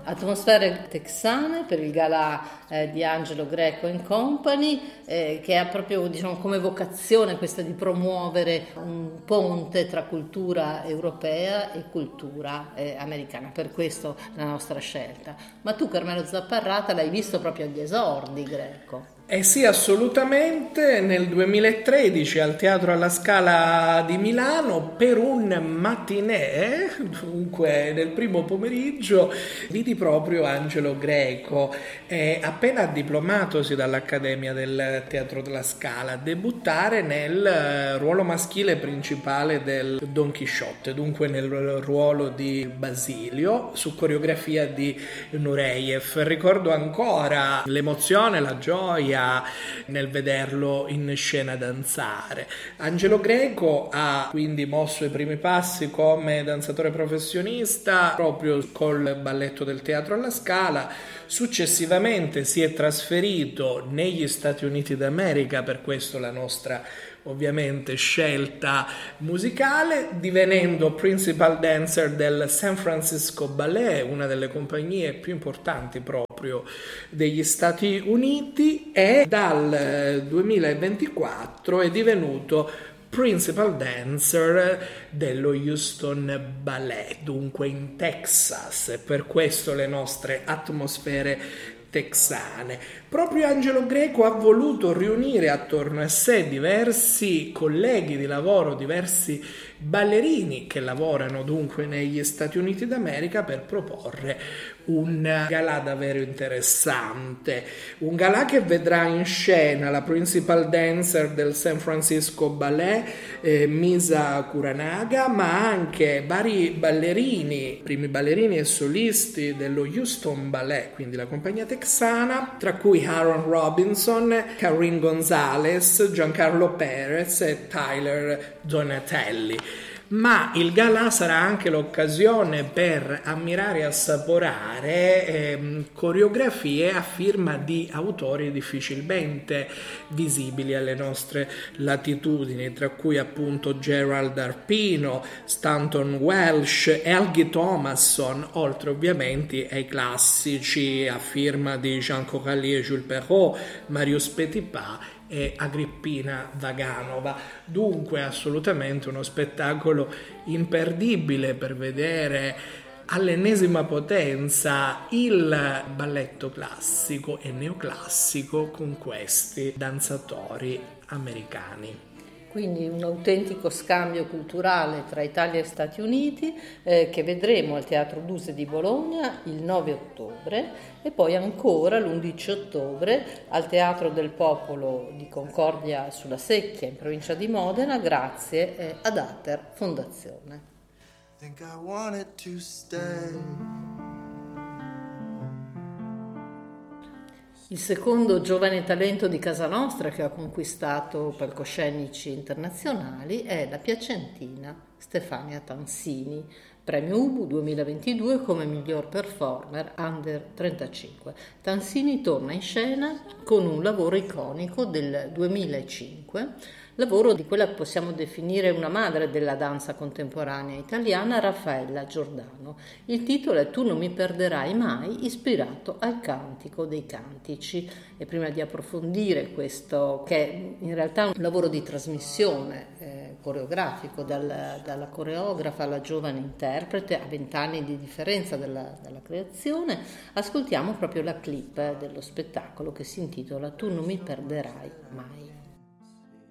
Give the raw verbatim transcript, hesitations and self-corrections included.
Atmosfere texane per il galà eh, di Angelo Greco and Company, eh, che ha proprio, diciamo, come vocazione questa di promuovere un ponte tra cultura europea e cultura eh, americana. Per questo la nostra scelta. Ma tu, Carmelo Zapparrata, l'hai visto proprio agli esordi, Greco? Eh sì, assolutamente, nel duemilatredici al Teatro alla Scala di Milano per un matinée, dunque nel primo pomeriggio, vidi proprio Angelo Greco, eh, appena diplomatosi dall'Accademia del Teatro della Scala, debuttare nel eh, ruolo maschile principale del Don Chisciotte, dunque nel ruolo di Basilio, su coreografia di Nureyev. Ricordo ancora l'emozione, la gioia nel vederlo in scena danzare. Angelo Greco ha quindi mosso i primi passi come danzatore professionista proprio col balletto del Teatro alla Scala. Successivamente si è trasferito negli Stati Uniti d'America, per questo la nostra ovviamente scelta musicale, divenendo principal dancer del San Francisco Ballet, una delle compagnie più importanti proprio degli Stati Uniti, e dal duemilaventiquattro è divenuto principal dancer dello Houston Ballet, dunque in Texas, e per questo le nostre atmosfere texane. Proprio Angelo Greco ha voluto riunire attorno a sé diversi colleghi di lavoro, diversi ballerini che lavorano dunque negli Stati Uniti d'America, per proporre un galà davvero interessante, un galà che vedrà in scena la principal dancer del San Francisco Ballet, eh, Misa Kuranaga, ma anche vari ballerini, primi ballerini e solisti dello Houston Ballet, quindi la compagnia texana, tra cui Aaron Robinson, Karine Gonzalez, Giancarlo Perez e Tyler Donatelli. Ma il galà sarà anche l'occasione per ammirare e assaporare eh, coreografie a firma di autori difficilmente visibili alle nostre latitudini, tra cui appunto Gerald Arpino, Stanton Welsh e Algie Thomasson, oltre ovviamente ai classici a firma di Jean Corallier e Jules Perrault, Marius Petipa e Agrippina Vaganova. Dunque assolutamente uno spettacolo imperdibile per vedere all'ennesima potenza il balletto classico e neoclassico con questi danzatori americani. Quindi un autentico scambio culturale tra Italia e Stati Uniti eh, che vedremo al Teatro Duse di Bologna il nove ottobre e poi ancora l'undici ottobre al Teatro del Popolo di Concordia sulla Secchia in provincia di Modena, grazie eh, ad Ater Fondazione. Think I wanted to stay. Il secondo giovane talento di casa nostra che ha conquistato palcoscenici internazionali è la piacentina Stefania Tansini, premio U B U duemilaventidue come miglior performer under trentacinque. Tansini torna in scena con un lavoro iconico del duemilacinque, lavoro di quella che possiamo definire una madre della danza contemporanea italiana, Raffaella Giordano. Il titolo è Tu non mi perderai mai, ispirato al Cantico dei Cantici. E prima di approfondire questo, che è in realtà un lavoro di trasmissione eh, coreografico dal, dalla coreografa alla giovane interprete, a vent'anni di differenza dalla, dalla creazione, ascoltiamo proprio la clip dello spettacolo che si intitola Tu non mi perderai mai.